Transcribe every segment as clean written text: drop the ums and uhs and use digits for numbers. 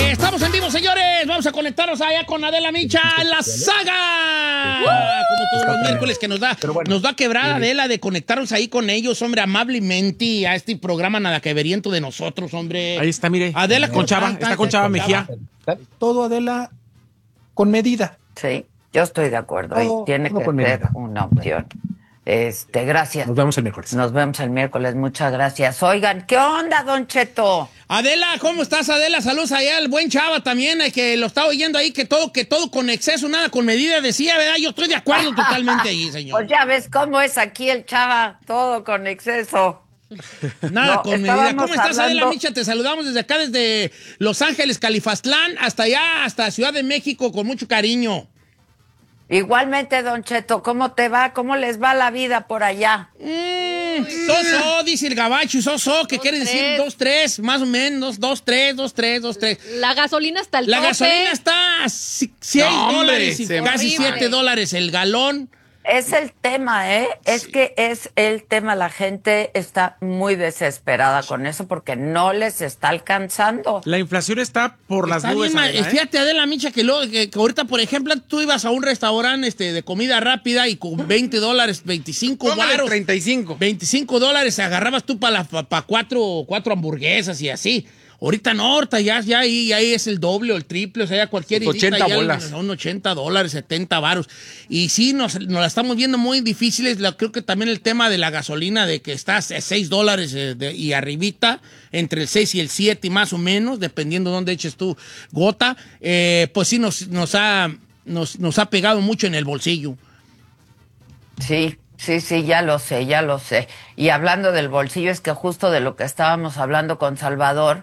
Estamos en vivo, señores. Vamos a conectarnos allá con Adela Micha en la saga. Como todos los miércoles que nos da quebrada Adela de conectarnos ahí con ellos, hombre, amablemente a este programa nada que veriento de nosotros, hombre. Ahí está, mire. Adela con Chava, está con Chava Mejía. Todo, Adela, con medida. Sí, yo estoy de acuerdo. Ahí tiene que ser una opción. Gracias. Nos vemos el miércoles. Nos vemos el miércoles, muchas gracias. Oigan, ¿qué onda, Don Cheto? Adela, ¿cómo estás, Adela? Saludos allá al buen Chava también, que lo estaba oyendo ahí, que todo con exceso, nada con medida, decía, ¿verdad? Yo estoy de acuerdo totalmente ahí, señor. Pues ya ves cómo es aquí el Chava, todo con exceso. Nada con medida. ¿Cómo estás, Adela Micha? Te saludamos desde acá, desde Los Ángeles, Califastlán, hasta allá, hasta Ciudad de México, con mucho cariño. Igualmente, Don Cheto, ¿cómo te va? ¿Cómo les va la vida por allá? So, dice el gabacho, ¿qué quiere decir? 2-3, más o menos, 2-3. La gasolina está al tope. La gasolina está a $6, casi $7 el galón. Es el tema, ¿eh? Es que es el tema. La gente está muy desesperada con eso porque no les está alcanzando. La inflación está por las nubes. Fíjate, Adela Micha, que ahorita, por ejemplo, tú ibas a un restaurante de comida rápida y con $20, 25 varos. 35. $25 agarrabas tú para cuatro hamburguesas y así. Ahorita no, ahorita ya ahí es el doble o el triple, o sea, ya cualquier 80 bolas. Son $80, 70 varos. Y sí, nos la estamos viendo muy difíciles. Creo que también el tema de la gasolina, de que está a $6 y arribita, entre el 6 y el 7 más o menos, dependiendo de dónde eches tu gota, pues sí nos ha pegado mucho en el bolsillo. Sí, ya lo sé. Y hablando del bolsillo, es que justo de lo que estábamos hablando con Salvador,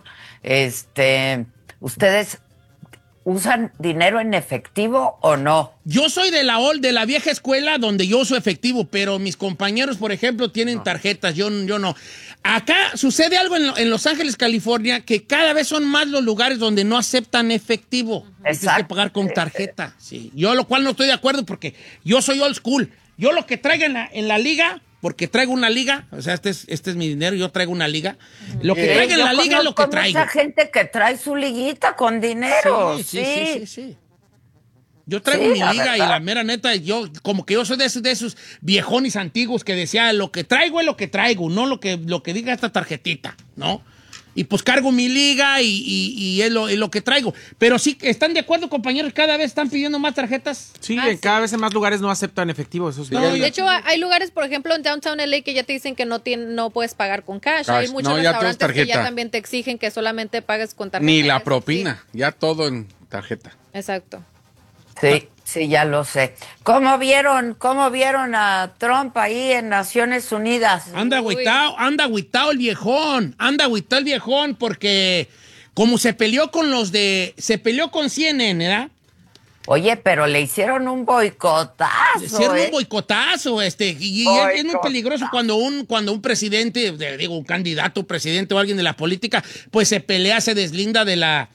¿ustedes usan dinero en efectivo o no? Yo soy de la vieja escuela donde yo uso efectivo, pero mis compañeros, por ejemplo, tienen tarjetas, yo no. Acá sucede algo en Los Ángeles, California, que cada vez son más los lugares donde no aceptan efectivo. Tienes que pagar con tarjeta, sí. Yo lo cual no estoy de acuerdo porque yo soy old school. Yo lo que traiga en la liga, porque traigo una liga, o sea, este es mi dinero, yo traigo una liga. Lo que traiga en la liga es lo que traigo. Mucha gente que trae su liguita con dinero. Sí. Yo traigo mi liga y la mera neta, yo soy de esos viejones antiguos que decía, lo que traigo es lo que traigo, no lo que diga esta tarjetita, ¿no? Y pues cargo mi liga y es lo que traigo. Pero sí, ¿están de acuerdo, compañeros? ¿Cada vez están pidiendo más tarjetas? Sí, cada vez en más lugares no aceptan efectivo. Eso sí. De hecho, hay lugares, por ejemplo, en Downtown LA que ya te dicen que no puedes pagar con cash. Hay muchos restaurantes que ya también te exigen que solamente pagues con tarjeta. Ni la propina, ya todo en tarjeta. Exacto. Sí, ya lo sé. ¿Cómo vieron a Trump ahí en Naciones Unidas? Anda agüitao el viejón, porque como se peleó con CNN, ¿verdad? Oye, pero le hicieron un boicotazo. Un boicotazo, y es muy peligroso cuando un presidente, un candidato presidente o alguien de la política, pues se pelea, se deslinda de la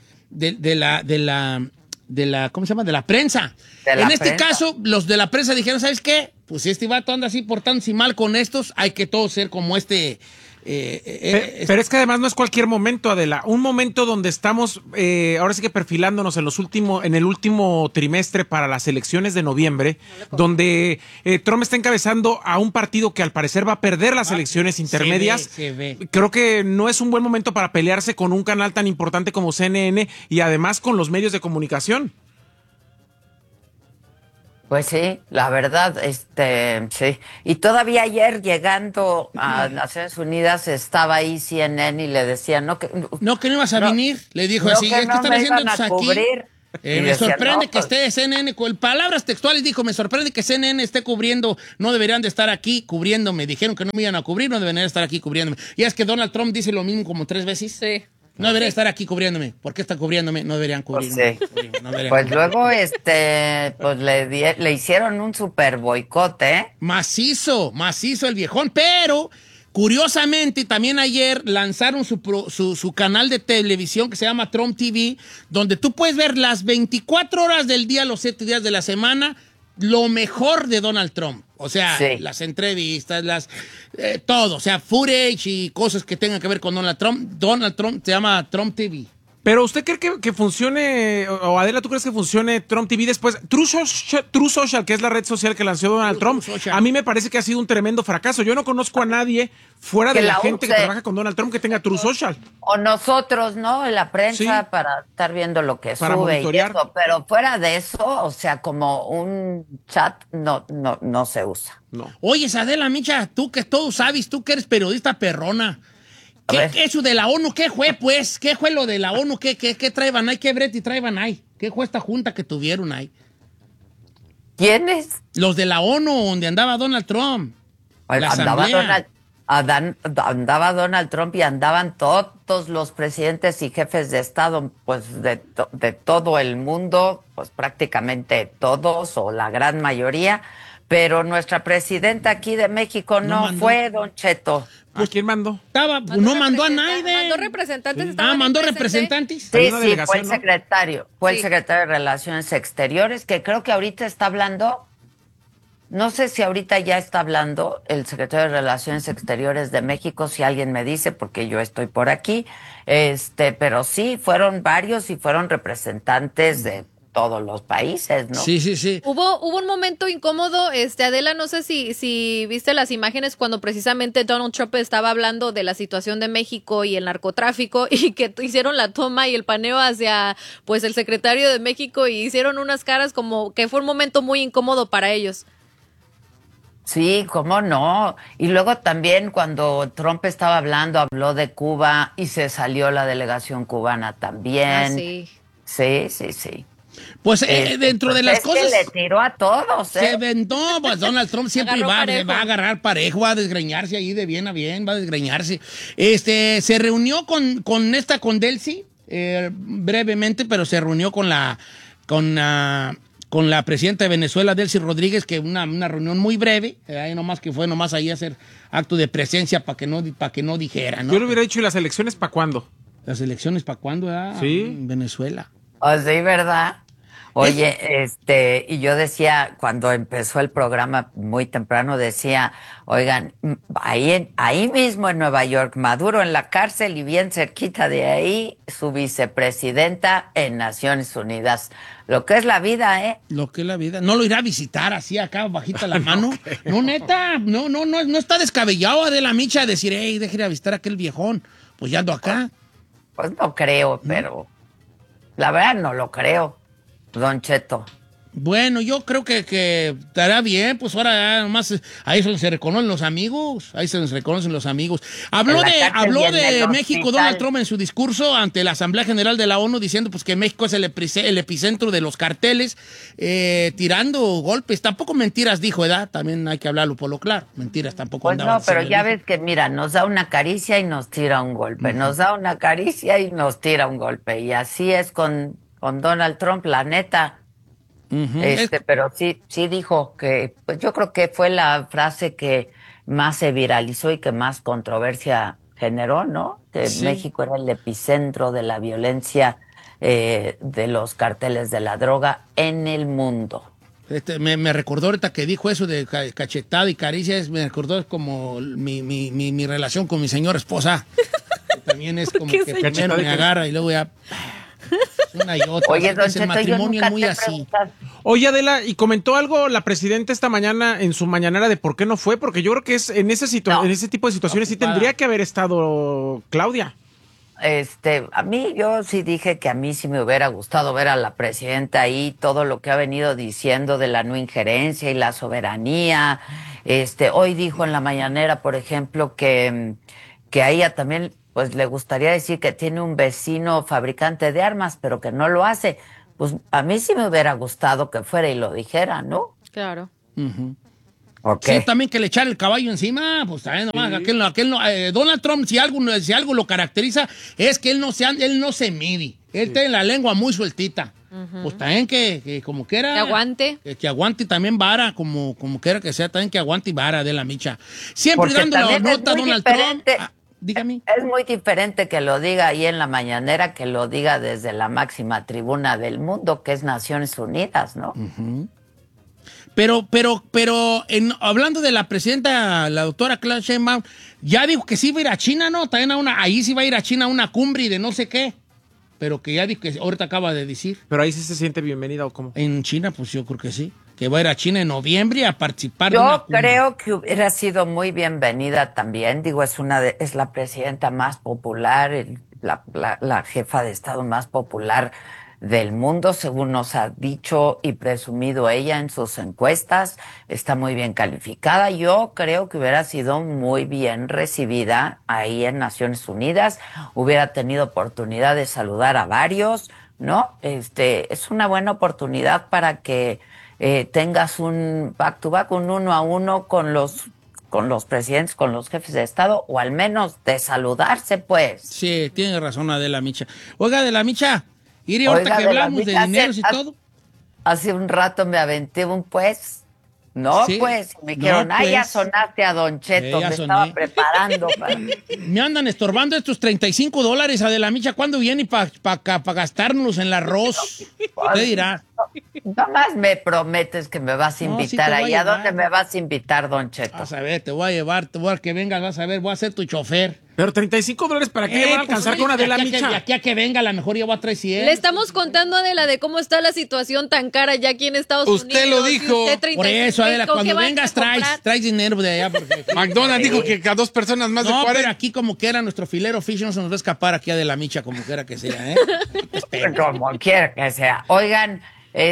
¿cómo se llama? De la prensa. En este caso, los de la prensa dijeron, ¿sabes qué? Pues si este vato anda así portándose mal con estos, hay que todos ser como pero es que además no es cualquier momento, Adela. Un momento donde estamos, ahora sí que perfilándonos en el último trimestre para las elecciones de noviembre, donde Trump está encabezando a un partido que al parecer va a perder las elecciones intermedias. Se ve. Creo que no es un buen momento para pelearse con un canal tan importante como CNN y además con los medios de comunicación. Pues sí, la verdad, sí. Y todavía ayer llegando a Naciones Unidas estaba ahí CNN y le decían, no ibas a venir. Le dijo así, ¿qué están haciendo aquí? Cubrir? Me sorprende que esté CNN, con palabras textuales dijo, me sorprende que CNN esté cubriendo, no deberían de estar aquí cubriéndome. Dijeron que no me iban a cubrir, no deberían estar aquí cubriéndome. Y es que Donald Trump dice lo mismo como 3 veces. Sí. No debería estar aquí cubriéndome. ¿Por qué está cubriéndome? No deberían cubrirme. Pues luego, pues le hicieron un super boicote, ¿eh? Macizo el viejón, pero curiosamente también ayer lanzaron su canal de televisión que se llama Trump TV, donde tú puedes ver las 24 horas del día, los 7 días de la semana, lo mejor de Donald Trump. O sea, las entrevistas, todo. O sea, footage y cosas que tengan que ver con Donald Trump. Donald Trump se llama Trump TV. Pero ¿usted cree que funcione, o Adela, tú crees que funcione Trump TV después? True Social, que es la red social que lanzó Donald Trump, a mí me parece que ha sido un tremendo fracaso. Yo no conozco a nadie fuera de la gente que trabaja con Donald Trump que tenga True Social. O nosotros, ¿no? En la prensa, para estar viendo lo que sube y eso. Pero fuera de eso, o sea, como un chat no se usa. No. Oye, Adela Micha, tú que todo sabes, tú que eres periodista perrona. ¿Qué eso de la ONU? ¿Qué fue, pues? ¿Qué fue lo de la ONU? ¿Qué traían ahí? ¿Qué brete traían ahí? ¿Qué fue esta junta que tuvieron ahí? ¿Quiénes? Los de la ONU, donde andaba Donald Trump. Andaba Donald Trump y andaban todos los presidentes y jefes de Estado, pues de todo el mundo, pues prácticamente todos o la gran mayoría. Pero nuestra presidenta aquí de México no fue, Don Cheto. Pues ¿quién mandó? No mandó a nadie. Mandó representantes. Mandó representantes. Sí, fue el secretario. Fue el secretario de Relaciones Exteriores, que creo que ahorita está hablando. No sé si ahorita ya está hablando el secretario de Relaciones Exteriores de México, si alguien me dice, porque yo estoy por aquí. Pero sí, fueron varios y fueron representantes de todos los países, ¿no? Sí. Hubo un momento incómodo, Adela, no sé si viste las imágenes cuando precisamente Donald Trump estaba hablando de la situación de México y el narcotráfico y que hicieron la toma y el paneo hacia, pues, el secretario de México y hicieron unas caras como que fue un momento muy incómodo para ellos. Sí, cómo no. Y luego también cuando Trump estaba hablando, habló de Cuba y se salió la delegación cubana también. Sí. Sí. Pues dentro de las cosas... que le tiró a todos, Se aventó, pues Donald Trump siempre va a agarrar parejo, va a desgreñarse ahí de bien a bien, va a desgreñarse. Se reunió con Delcy, brevemente, pero se reunió con la presidenta de Venezuela, Delcy Rodríguez, que una reunión muy breve, nomás que fue nomás ahí a hacer acto de presencia para que no dijera, ¿no? Yo le hubiera dicho, ¿y las elecciones para cuándo? ¿Las elecciones para cuándo? Sí. En Venezuela. Oh, sí, ¿verdad? Oye, y yo decía, cuando empezó el programa muy temprano, decía, oigan, ahí mismo en Nueva York, Maduro en la cárcel y bien cerquita de ahí, su vicepresidenta en Naciones Unidas. Lo que es la vida, ¿eh? Lo que es la vida. No lo irá a visitar así acá, bajita la mano. No, neta, no está descabellado de la Micha a decir, hey, deje ir a visitar a aquel viejón. Pues ya ando acá. Pues no creo, pero la verdad no lo creo. Don Cheto. Bueno, yo creo que estará bien, pues ahora ya nomás ahí se reconocen los amigos, Habló de México Donald Trump en su discurso ante la Asamblea General de la ONU diciendo pues que México es el epicentro de los carteles, tirando golpes, tampoco mentiras dijo, ¿verdad? También hay que hablarlo por lo claro, mentiras tampoco pues andaban. No, pero ya ves que mira, nos da una caricia y nos tira un golpe, nos da una caricia y nos tira un golpe, y así es con Donald Trump, la neta. Pero sí dijo que, pues yo creo que fue la frase que más se viralizó y que más controversia generó, ¿no? Que México era el epicentro de la violencia de los carteles de la droga en el mundo. Me recordó ahorita que dijo eso de cachetada y caricias, me recordó como mi relación con mi señora esposa. También es como que primero me agarra y luego ya... Una y otra. Oye, Don Cheto, matrimonio es muy así. Oye, Adela, ¿y comentó algo la presidenta esta mañana en su mañanera de por qué no fue? Porque yo creo que en ese tipo de situaciones sí tendría que haber estado Claudia. A mí, yo sí dije que a mí sí me hubiera gustado ver a la presidenta ahí, todo lo que ha venido diciendo de la no injerencia y la soberanía. Hoy dijo en la mañanera, por ejemplo, que a ella también pues le gustaría decir que tiene un vecino fabricante de armas, pero que no lo hace. Pues a mí sí me hubiera gustado que fuera y lo dijera, ¿no? Claro. Okay. Sí, también que le echara el caballo encima, pues también nomás, Donald Trump, si algo lo caracteriza, es que él no se mide. Él tiene la lengua muy sueltita. Pues también que como quiera. Que aguante. Que aguante también vara, como quiera que sea, también que aguante y vara de la Micha. Siempre porque dando la nota a Donald Trump. Dígame. Es muy diferente que lo diga ahí en la mañanera que lo diga desde la máxima tribuna del mundo, que es Naciones Unidas, ¿no? Pero hablando de la presidenta, la doctora Claudia Sheinbaum, ya dijo que sí va a ir a China, ¿no? También ahí sí va a ir a China a una cumbre de no sé qué. pero que ya dijo que ahorita acaba de decir. Pero ahí sí se siente bienvenida, ¿o cómo? En China, pues yo creo que sí. Que va a ir a China en noviembre a participar de Yo una cumbre. creo que hubiera sido muy bienvenida también. Digo, es la presidenta más popular, la jefa de Estado más popular del mundo, según nos ha dicho y presumido ella en sus encuestas. Está muy bien calificada. Yo creo que hubiera sido muy bien recibida ahí en Naciones Unidas. Hubiera tenido oportunidad de saludar a varios, ¿no? Es una buena oportunidad para que tengas un back-to-back, un 1-a-1 con los presidentes, con los jefes de Estado, o al menos de saludarse, pues. Sí, tiene razón Adela Micha. Oiga, Adela Micha, y ahorita que hablamos de dineros y todo. Hace un rato me aventé un pues. No, Sí. pues, me dijeron, No, ya pues. sonaste a Don Cheto, Ya me soné. estaba preparando para... Me andan estorbando estos $35, Adela Micha. ¿Cuándo viene para gastárnoslos en el arroz? ¿Qué dirá? Nomás me prometes que me vas a No, sí invitar te voy a ahí. ¿A llevar. dónde me vas a invitar, Don Cheto? Vas a ver, te voy a llevar, te voy a que vengas, vas a ver, voy a ser tu chofer. Pero $35, ¿para qué le van a alcanzar con Adela De Micha? aquí a que venga, a lo mejor ya voy a traer 100. Le estamos contando, Adela, de cómo está la situación tan cara ya aquí en Estados Unidos. Usted lo dijo. Y usted Por eso, Adela, ¿con qué cuando vas a vengas comprar? traes dinero de allá. Porque... McDonald's dijo que a 2 personas más de No, 40. pero aquí como que era nuestro filero fish, no se nos va a escapar aquí a De la Micha, como quiera que sea, ¿eh? Espera. Como quiera que sea. Oigan,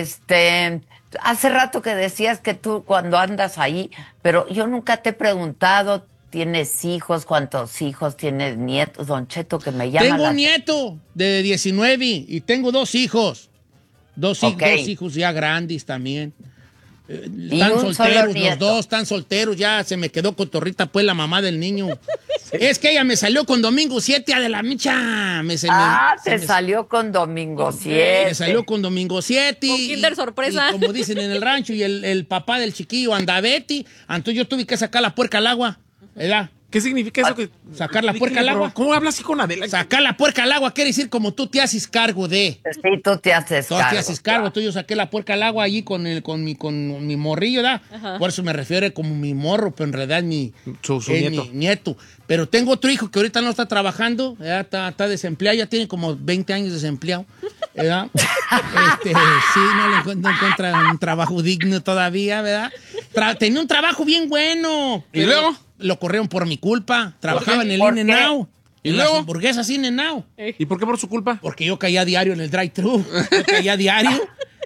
hace rato que decías que tú cuando andas ahí, pero yo nunca te he preguntado, ¿tienes hijos? ¿Cuántos hijos? ¿Tienes nietos? Don Cheto, que me llama Tengo la... un nieto de 19 y tengo 2 hijos. Dos Ok. hijos ya grandes también. Y Están un solo solteros, los nieto. 2 están solteros, ya se me quedó cotorrita pues la mamá del niño. Es que ella me salió con Domingo 7 a De la Micha. Te salió con Domingo 7. Me salió con Domingo 7. Con Kinder Sorpresa. Y como dicen en el rancho, y el papá del chiquillo anda Betty. Entonces yo tuve que sacar la puerca al agua, ¿verdad? ¿Qué significa eso? Que Sacar la puerca al agua. ¿Cómo hablas así con Adela? Sacar la puerca al agua quiere decir como tú te haces cargo de. Sí, tú te haces Tú cargo. te haces cargo. Entonces yo saqué la puerca al agua allí con mi morrillo, ¿verdad? Ajá. Por eso me refiero como mi morro, pero en realidad es mi Su nieto. mi nieto. Pero tengo otro hijo que ahorita no está trabajando, ¿verdad? Está desempleado, ya tiene como 20 años desempleado, ¿verdad? Sí, no encuentra un trabajo digno todavía, ¿verdad? Tenía un trabajo bien bueno. ¿Y pero luego? Lo corrieron por mi culpa. Trabajaba en el ¿Por qué? In-N-Out. ¿Y En luego? las hamburguesas In-N-Out. ¿Y por qué por su culpa? Porque yo caía diario en el drive-thru. Yo caía diario.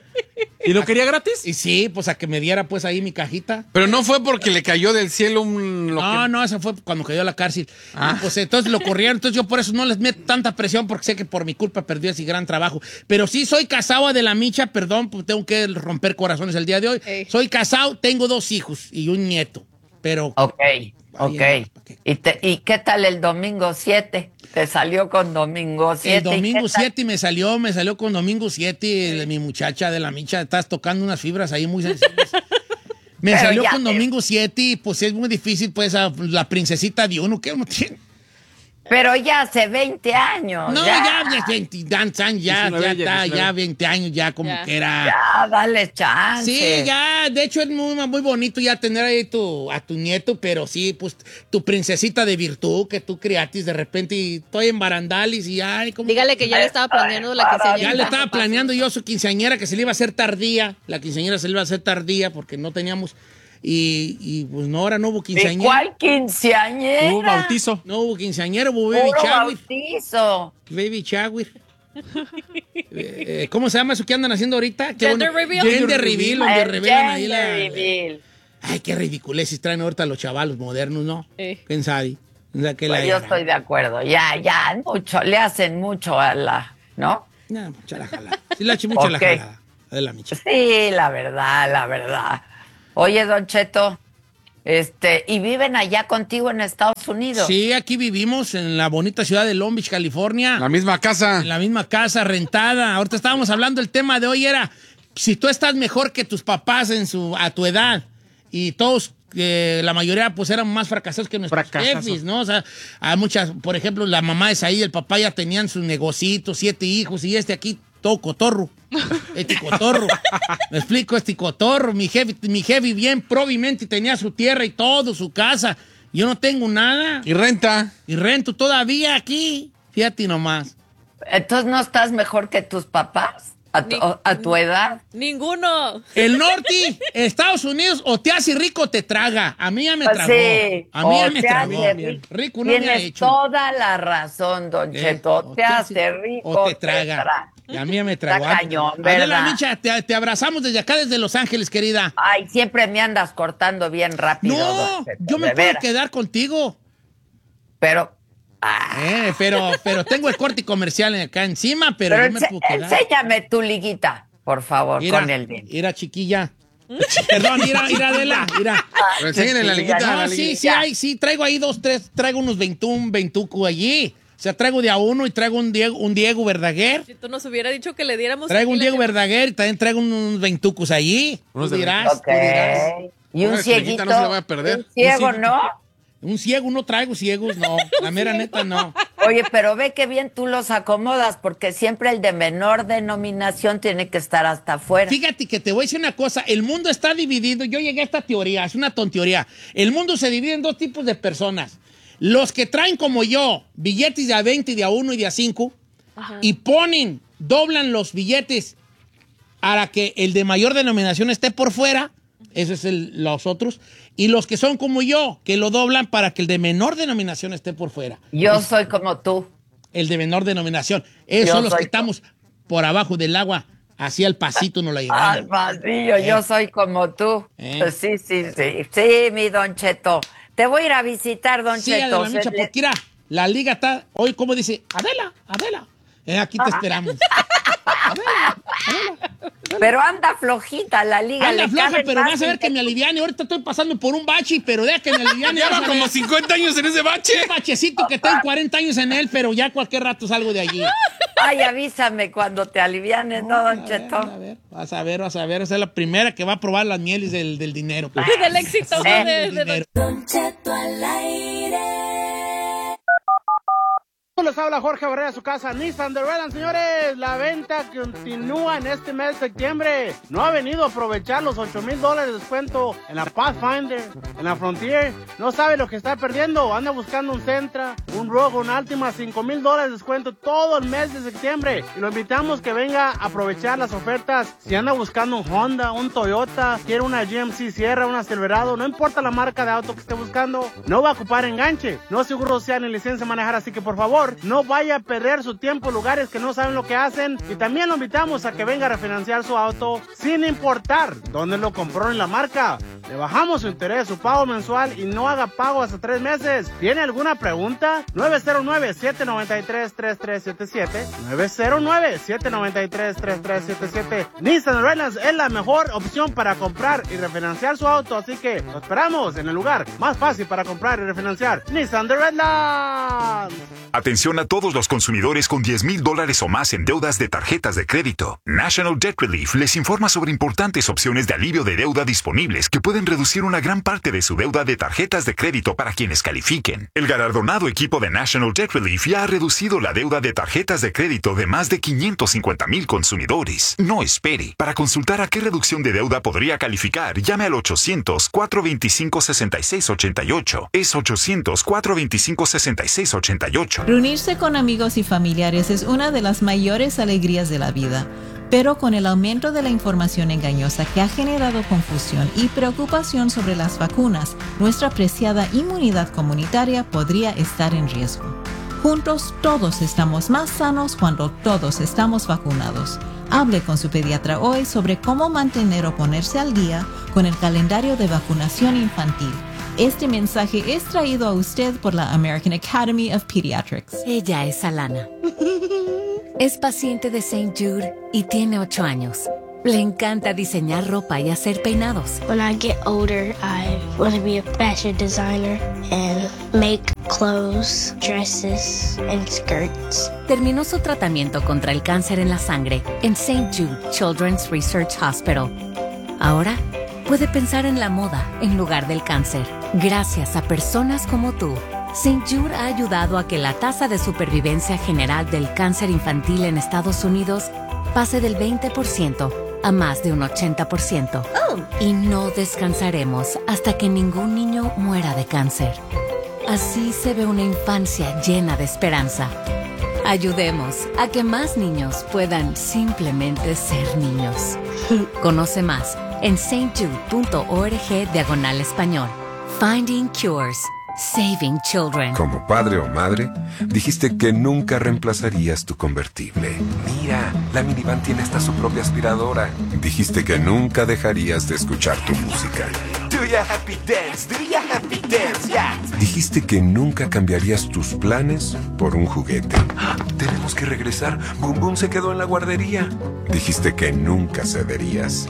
¿Y lo quería gratis? Y sí, pues a que me diera pues ahí mi cajita. Pero no fue porque le cayó del cielo No, eso fue cuando cayó a la cárcel. Y, pues entonces lo corrieron. Entonces yo por eso no les meto tanta presión porque sé que por mi culpa perdió ese gran trabajo. Pero sí soy casado a De la Micha, perdón, pues tengo que romper corazones el día de hoy. Ey. Soy casado, tengo 2 hijos y un nieto. Pero Ok. Ay, ¿Y qué tal el Domingo 7? ¿Te salió con Domingo 7? el domingo 7 me salió con domingo 7, mi muchacha De la Micha, estás tocando unas fibras ahí muy sensibles. Me Pero salió ya con te- domingo 7 y pues es muy difícil, pues, la princesita de uno que uno tiene. Pero ya hace 20 años. No, ya 20 años, ya 19, está, 19. ya 20 años, ya como Ya. que era. Ya, dale chance. Sí, ya, de hecho es muy bonito ya tener ahí a tu nieto, pero sí, pues tu princesita de virtud que tú criatis de repente y estoy en barandalis y ay, como. Dígale que ya le estaba planeando la quinceañera. Ya le estaba planeando yo su quinceañera que se le iba a hacer tardía. La quinceañera se le iba a hacer tardía porque no teníamos. Y pues no, ahora no hubo ¿De quinceañera. cuál quinceañera? Hubo bautizo. No hubo quinceañera, hubo baby Puro shower. bautizo. Baby shower. ¿Cómo se llama eso que andan haciendo ahorita? Qué Gender bueno. reveal. Gender reveal, donde El revelan ahí gender reveal. Ay, qué ridiculeces traen ahorita los chavalos modernos, ¿no? ¿Quién sabe? O sea, que Pues yo estoy de acuerdo. Ya, mucho. Le hacen mucho a la... ¿No? No, mucha la jalada. Sí, le eché mucha la Ok. jalada. De la micha. Sí, la verdad. Oye, Don Cheto, ¿y viven allá contigo en Estados Unidos? Sí, aquí vivimos en la bonita ciudad de Long Beach, California. La misma casa. En la misma casa rentada. Ahorita estábamos hablando, el tema de hoy era si tú estás mejor que tus papás a tu edad y todos, la mayoría pues eran más fracasados que nuestros Fracasados. jefes, ¿no? O sea, hay muchas, por ejemplo, la mamá de Saí y el papá ya tenían sus negocitos, 7 hijos y aquí todo cotorro. Este cotorro. Me explico, este cotorro. Mi jefe bien probamente tenía su tierra y todo, su casa. Yo no tengo nada. Y renta. Y rento todavía aquí. Fíjate nomás. Entonces no estás mejor que tus papás a tu edad. Ninguno. El norte, Estados Unidos, o te hace rico o te traga. A mí ya me tragó. Sí, A mí ya me te tragó. hace Rico no me ha Tienes hecho. toda la razón, don Cheto. O Te hace rico o te traga. Y a mí ya me tragó. Está cañón, ¿verdad? Adela Micha, te abrazamos desde acá, desde Los Ángeles, querida. Ay, siempre me andas cortando bien rápido, No, don Cheto, yo me de puedo veras. quedar contigo. Pero Pero tengo el corte comercial acá encima, pero yo me puedo quedar. enséñame tu liguita, por favor, con el bien. Mira, chiquilla. Perdón, mira, Adela, mira. Pero enséñale la liguita. No, la sí, liguita. sí, traigo ahí 2, 3, traigo unos 21 allí. O sea, traigo de a uno y traigo un Diego Verdaguer. Si tú nos hubiera dicho que le diéramos... Traigo un tequila, Diego Verdaguer y también traigo unos 20 allí. Unos Tú de dirás, Ok. tú dirás. Y un Una cieguita cieguito. no se la voy a perder. Un ciego, ¿no? Un ciego, no traigo ciegos, no. La mera neta, no. Oye, pero ve que bien tú los acomodas, porque siempre el de menor denominación tiene que estar hasta afuera. Fíjate que te voy a decir una cosa. El mundo está dividido. Yo llegué a esta teoría, es una tonteoría. El mundo se divide en 2 tipos de personas. Los que traen como yo billetes de a 20, de a 1 y de a 5 y doblan los billetes para que el de mayor denominación esté por fuera. Eso es los otros. Y los que son como yo, que lo doblan para que el de menor denominación esté por fuera. Yo soy como tú. El de menor denominación. Esos Yo son los soy que estamos por abajo del agua. Así al pasito nos la Al llevamos. vacío, yo soy como tú. Pues sí, mi don Cheto. Te voy a ir a visitar, don Sí, Cheto. Adela Micha, porque mira, la liga está hoy, como dice, Adela. Aquí te esperamos. Pero anda flojita la liga. Anda le floja, caben pero más vas a ver que me aliviane. Ahorita estoy pasando por un bache, pero deja que me aliviane. Lleva vas a ver. como 50 años en ese bache. Un bachecito que tengo 40 años en él, pero ya cualquier rato salgo de allí. Ay, avísame cuando te alivianes, ¿no, don Cheto? Vas a ver. Esa es la primera que va a probar las mieles del dinero. Pues. Del éxito, ¿no? Del de dinero. Don Cheto al aire. Les habla Jorge Barrera de su casa Nissan de Redland, señores. La venta continúa en este mes de septiembre. No ha venido a aprovechar los $8,000 de descuento en la Pathfinder, en la Frontier. No sabe lo que está perdiendo. Anda buscando un Sentra, un Rogue, un Altima, $5,000 de descuento todo el mes de septiembre. Y lo invitamos que venga a aprovechar las ofertas. Si anda buscando un Honda, un Toyota, quiere una GMC Sierra, una Silverado, no importa la marca de auto que esté buscando, no va a ocupar enganche. No seguro sea ni licencia de manejar, así que por favor, no vaya a perder su tiempo en lugares que no saben lo que hacen. Y también lo invitamos a que venga a refinanciar su auto sin importar dónde lo compró en la marca. Le bajamos su interés, su pago mensual y no haga pago hasta 3 meses. ¿Tiene alguna pregunta? 909-793-3377. 909-793-3377. Nissan Redlands es la mejor opción para comprar y refinanciar su auto. Así que lo esperamos en el lugar más fácil para comprar y refinanciar. Nissan de Redlands. Atención a todos los consumidores con $10,000 o más en deudas de tarjetas de crédito. National Debt Relief les informa sobre importantes opciones de alivio de deuda disponibles que pueden reducir una gran parte de su deuda de tarjetas de crédito para quienes califiquen. El galardonado equipo de National Debt Relief ya ha reducido la deuda de tarjetas de crédito de más de 550,000 consumidores. No espere. Para consultar a qué reducción de deuda podría calificar, llame al 800-425-6688. Es 800-425-6688. Reunirse con amigos y familiares es una de las mayores alegrías de la vida, pero con el aumento de la información engañosa que ha generado confusión y preocupación sobre las vacunas, nuestra preciada inmunidad comunitaria podría estar en riesgo. Juntos todos estamos más sanos cuando todos estamos vacunados. Hable con su pediatra hoy sobre cómo mantener o ponerse al día con el calendario de vacunación infantil. Este mensaje es traído a usted por la American Academy of Pediatrics. Ella es Alana. Es paciente de St. Jude y tiene 8 años. Le encanta diseñar ropa y hacer peinados. When I get older, I want to be a fashion designer and make clothes, dresses, and skirts. Terminó su tratamiento contra el cáncer en la sangre en St. Jude Children's Research Hospital. Ahora puede pensar en la moda en lugar del cáncer. Gracias a personas como tú, St. Jude ha ayudado a que la tasa de supervivencia general del cáncer infantil en Estados Unidos pase del 20% a más de un 80%. Y no descansaremos hasta que ningún niño muera de cáncer. Así se ve una infancia llena de esperanza. Ayudemos a que más niños puedan simplemente ser niños. Conoce más en stjude.org/español. Finding Cures. Saving Children. Como padre o madre, dijiste que nunca reemplazarías tu convertible. Mira, la minivan tiene hasta su propia aspiradora. Dijiste que nunca dejarías de escuchar tu música. Do ya happy dance, yeah. Dijiste que nunca cambiarías tus planes por un juguete. Tenemos que regresar. Boom Boom se quedó en la guardería. Dijiste que nunca cederías.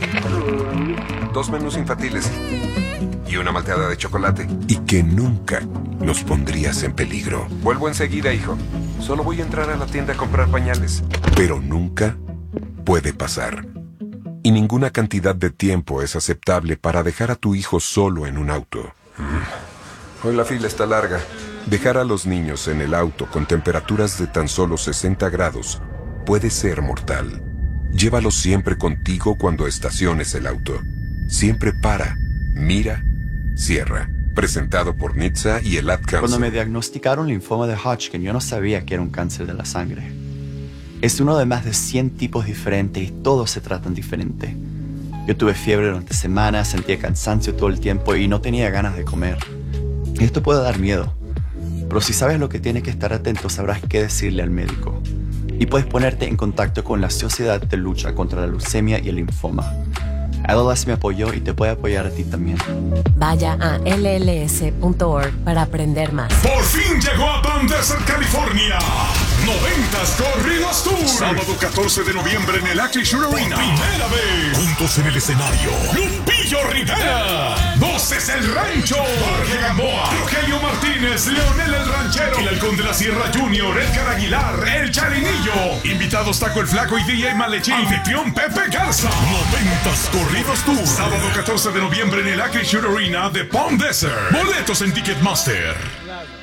2 menús infantiles y una malteada de chocolate. Y que nunca nos pondrías en peligro. Vuelvo enseguida, hijo. Solo voy a entrar a la tienda a comprar pañales. Pero nunca puede pasar. Y ninguna cantidad de tiempo es aceptable para dejar a tu hijo solo en un auto. Hoy la fila está larga. Dejar a los niños en el auto con temperaturas de tan solo 60 grados puede ser mortal. Llévalos siempre contigo cuando estaciones el auto. Siempre para, mira, cierra. Presentado por NHTSA y el Ad Council. Cuando me diagnosticaron linfoma de Hodgkin, yo no sabía que era un cáncer de la sangre. Es uno de más de 100 tipos diferentes y todos se tratan diferente. Yo tuve fiebre durante semanas, sentía cansancio todo el tiempo y no tenía ganas de comer. Y esto puede dar miedo. Pero si sabes lo que tienes que estar atento, sabrás qué decirle al médico. Y puedes ponerte en contacto con la Sociedad de Lucha contra la Leucemia y el Linfoma. ALS me apoyó y te puede apoyar a ti también. Vaya a lls.org para aprender más. Por fin llegó a Palm Desert, California. 90s Corridos Tour. Sábado 14 de noviembre en el Acrisure Arena. Primera vez. Juntos en el escenario. Lupillo Rivera. Voces El Rancho. Jorge Gamboa. Rogelio Martínez. Leonel El Ranchero. El Halcón de la Sierra Junior. Edgar Aguilar. El Charinillo. Invitados Taco el Flaco y DJ Malechín. Anfitrión Pepe Garza. 90s Corridos Tour. Sábado 14 de noviembre en el Acrisure Arena de Palm Desert. Boletos en Ticketmaster.